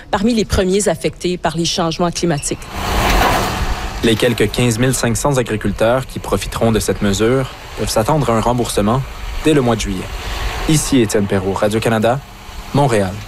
parmi les premiers affectés par les changements climatiques. Les quelques 15 500 agriculteurs qui profiteront de cette mesure peuvent s'attendre à un remboursement dès le mois de juillet. Ici Étienne Perrault, Radio-Canada, Montréal.